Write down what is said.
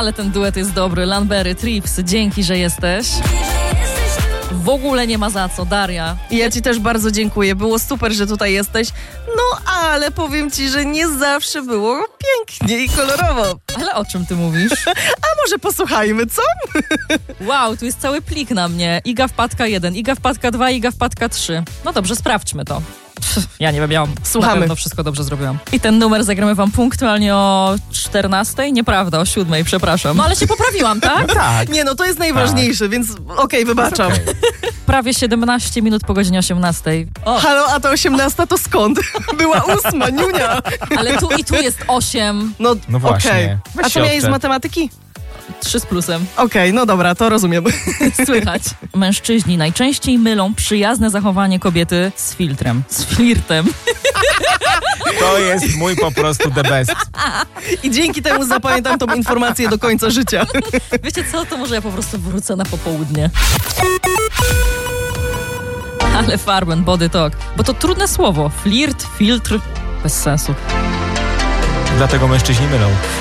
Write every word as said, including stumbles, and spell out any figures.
Ale ten duet jest dobry. Lanbery, Trips, dzięki, że jesteś. W ogóle nie ma za co, Daria. Ja ci też bardzo dziękuję. Było super, że tutaj jesteś. No, ale powiem ci, że nie zawsze było pięknie i kolorowo. Ale o czym ty mówisz? A może posłuchajmy, co? Wow, tu jest cały plik na mnie. Iga wpadka jeden, Iga wpadka dwa, Iga wpadka trzy. No dobrze, sprawdźmy to. Pff, ja nie wiem, ja Słuchamy. Na pewno wszystko dobrze zrobiłam. I ten numer zagramy wam punktualnie o czternastej? Nieprawda, o siódmej, przepraszam. No ale się poprawiłam, tak? Tak. Nie, no to jest najważniejsze, więc okej, okay, wybaczam. Okay. Prawie siedemnaście minut po godzinie osiemnastej. O, Halo, a to osiemnasta to skąd? Była ósma, niunia. ale tu i tu jest osiem. No, No właśnie. okej. Weź A się co miałeś z odczep. matematyki? Trzy z plusem. Okej, okay, no dobra, to rozumiem. Słychać. Mężczyźni najczęściej mylą przyjazne zachowanie kobiety z filtrem. Z flirtem. To jest mój po prostu the best. I dzięki temu zapamiętam tą informację do końca życia. Wiecie co? To może ja po prostu wrócę na popołudnie. Ale Farben, body talk. Bo to trudne słowo. Flirt, filtr. Bez sensu. Dlatego mężczyźni mylą.